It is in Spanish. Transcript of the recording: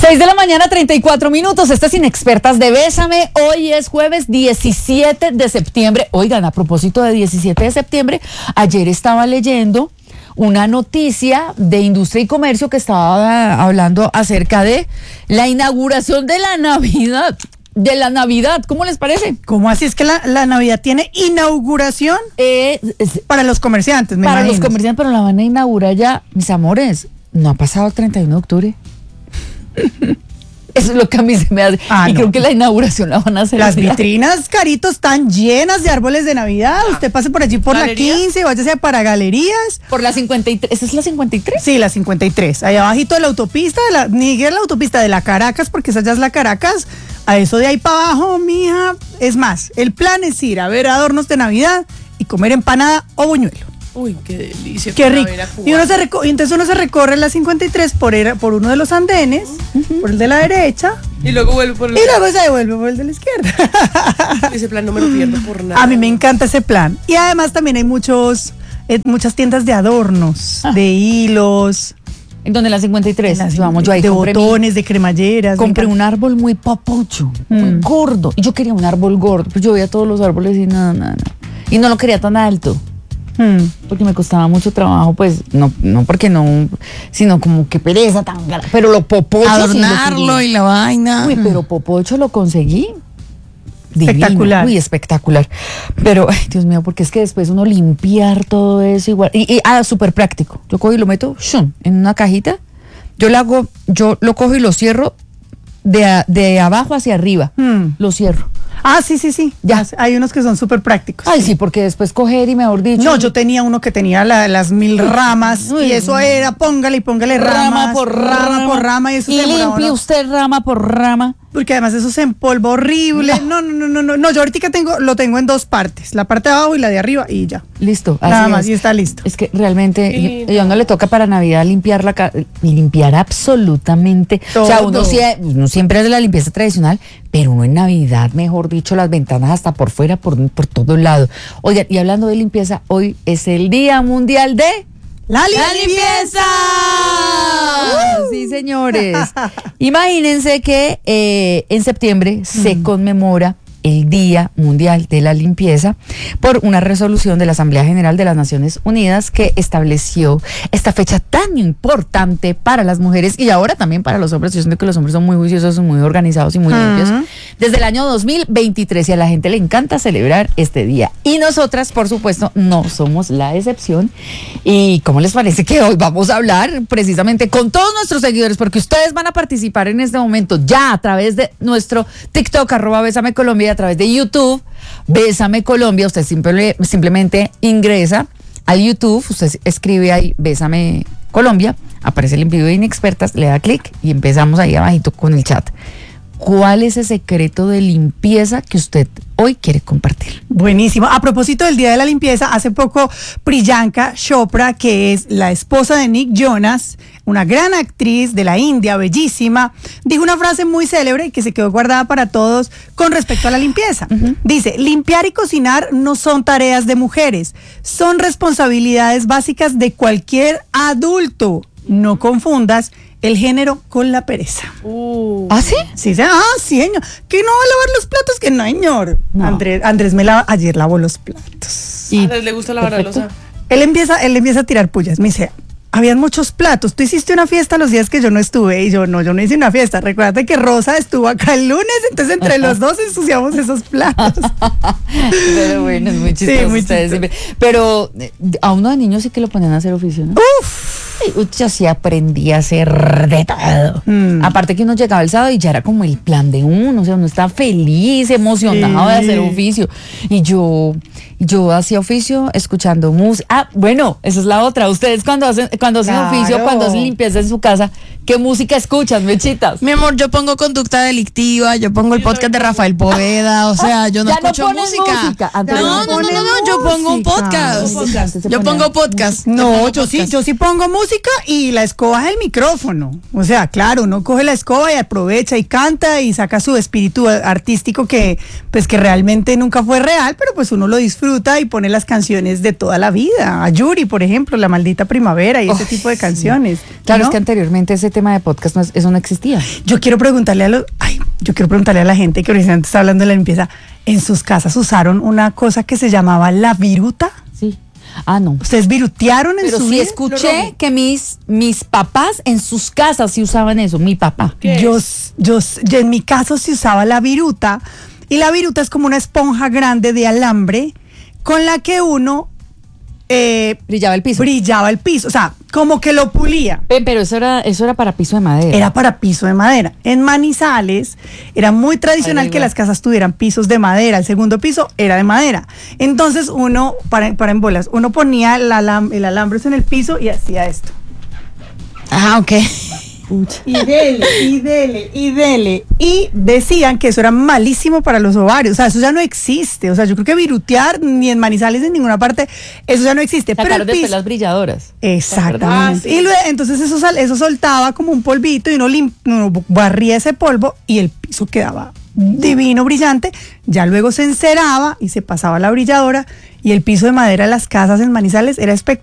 6 de la mañana, 34 minutos. Estas Inexpertas de Bésame. Hoy es jueves 17 de septiembre. Oigan, a propósito de 17 de septiembre, ayer estaba leyendo una noticia de Industria y Comercio que estaba hablando acerca de la inauguración de la Navidad. De la Navidad, ¿cómo les parece? ¿Cómo así es que la Navidad tiene inauguración? Para los comerciantes, me Para imagino. los comerciantes, pero la van a inaugurar ya, mis amores. No ha pasado el 31 de octubre. Eso es lo que a mí se me hace. Y no. Creo que la inauguración la van a hacer. Las vitrinas, Carito, están llenas de árboles de Navidad. Usted pase por allí por ¿Galerías? La 15, váyase para galerías. Por la 53. ¿Esa es la 53? Sí, la 53. Allá abajito de la autopista, ni que es la autopista de la Caracas, porque esa ya es la Caracas. A eso de ahí para abajo, mija. Es más, el plan es ir a ver adornos de Navidad y comer empanada o buñuelo. Uy, qué delicia. Qué rico. Y entonces uno se recorre la 53 por uno de los andenes, por el de la derecha. Y luego vuelve por el Y luego se devuelve por el de la izquierda. Ese plan no me lo pierdo por nada. A mí me encanta ese plan. Y además también hay muchas tiendas de adornos, de hilos. ¿En donde la 53? Vamos, yo ahí de botones, de cremalleras. Compré un árbol muy papucho, muy gordo. Y yo quería un árbol gordo. Pues yo veía todos los árboles y nada. Y no lo quería tan alto. Porque me costaba mucho trabajo, pues, no porque no, sino como que pereza tan grande. Pero lo popocho. Adornarlo y la vaina. Uy, pero popocho lo conseguí. Espectacular. Uy, espectacular. Pero, ay, Dios mío, porque es que después uno limpiar todo eso igual. Súper práctico. Yo cojo y lo meto en una cajita. Yo lo cojo y lo cierro de abajo hacia arriba. Lo cierro. Ah, sí. Ya. Hay unos que son súper prácticos. Ay, sí, porque después coger y mejor dicho. No, yo tenía uno que tenía las 1000 ramas. Y eso era, póngale rama por rama. Y eso se limpie usted rama por rama. Porque además eso se empolva horrible. No, yo ahorita lo tengo en dos partes. La parte de abajo y la de arriba y ya. Listo. Nada más, y está listo. Es que realmente a uno le toca para Navidad limpiar absolutamente. Todo. O sea, uno siempre es de la limpieza tradicional, pero uno en Navidad, mejor dicho, las ventanas hasta por fuera, por todo lado. Oigan, y hablando de limpieza, hoy es el Día Mundial de ¡La limpieza! Sí, señores. Imagínense que en septiembre se conmemora el Día Mundial de la Limpieza por una resolución de la Asamblea General de las Naciones Unidas que estableció esta fecha tan importante para las mujeres y ahora también para los hombres. Yo siento que los hombres son muy juiciosos, muy organizados y muy limpios. Desde el año 2023 y a la gente le encanta celebrar este día. Y nosotras, por supuesto, no somos la excepción. ¿Y cómo les parece que hoy vamos a hablar precisamente con todos nuestros seguidores? Porque ustedes van a participar en este momento ya a través de nuestro TikTok, @BésameColombia, a través de YouTube, Bésame Colombia. Usted simplemente ingresa al YouTube, usted escribe ahí Bésame Colombia, aparece el envío de Inexpertas, le da clic y empezamos ahí abajito con el chat. ¿Cuál es el secreto de limpieza que usted hoy quiere compartir? Buenísimo. A propósito del Día de la Limpieza, hace poco Priyanka Chopra, que es la esposa de Nick Jonas, una gran actriz de la India, bellísima, dijo una frase muy célebre y que se quedó guardada para todos con respecto a la limpieza. Dice, limpiar y cocinar no son tareas de mujeres, son responsabilidades básicas de cualquier adulto. No confundas el género con la pereza. ¿Ah, sí? Sí, señor. Que no va a lavar los platos, que no, señor. No. Andrés ayer lavó los platos. ¿A Andrés le gusta lavar la loza? Él empieza a tirar pullas. Me dice, habían muchos platos. Tú hiciste una fiesta los días que yo no estuve. Y yo no hice una fiesta. Recuérdate que Rosa estuvo acá el lunes, entonces entre los dos ensuciamos esos platos. Pero bueno, es muy chistoso. Sí, muy chistoso. Pero a uno de niños sí que lo ponían a hacer oficio, ¿no? Yo sí aprendí a hacer de todo. Aparte que uno llegaba el sábado y ya era como el plan de uno, o sea, uno estaba feliz, emocionado de hacer oficio. Y yo hacía oficio escuchando música. Bueno, esa es la otra. Ustedes cuando hacen oficio, cuando hacen limpieza en su casa, ¿qué música escuchan, mechitas? Mi amor, yo pongo Conducta Delictiva, yo pongo el podcast de Rafael Poveda, o sea, yo no escucho música. No, yo pongo un podcast. Yo pongo podcast. No, yo sí pongo música. música y la escoba es el micrófono. O sea, claro, uno coge la escoba y aprovecha y canta y saca su espíritu artístico que pues que realmente nunca fue real, pero pues uno lo disfruta y pone las canciones de toda la vida. A Yuri, por ejemplo, La Maldita Primavera y ese tipo de canciones. Claro, ¿no? es que anteriormente ese tema de podcast eso no existía. Yo quiero preguntarle a la gente que precisamente está hablando de la limpieza. ¿En sus casas usaron una cosa que se llamaba la viruta? Sí. Ah, no. ¿Ustedes virutearon en Pero su sí vida? escuché que mis papás en sus casas sí usaban eso, mi papá. Yo en mi caso se usaba la viruta, y la viruta es como una esponja grande de alambre con la que uno Brillaba el piso. brillaba el piso, o sea, como que lo pulía. Pero eso era para piso de madera. Era para piso de madera. En Manizales era muy tradicional que las casas tuvieran pisos de madera. El segundo piso era de madera. Entonces uno, para en bolas, uno ponía el alambre en el piso y hacía esto. Ah, ok. Y dele. Y decían que eso era malísimo para los ovarios. O sea, eso ya no existe. O sea, yo creo que virutear ni en Manizales ni en ninguna parte, eso ya no existe. Pero Sacaron el después piso, las brilladoras. exactamente. Sí. Y luego, entonces eso soltaba como un polvito y uno barría ese polvo y el piso quedaba divino, brillante. Ya luego se enceraba y se pasaba la brilladora y el piso de madera de las casas en Manizales era espectacular.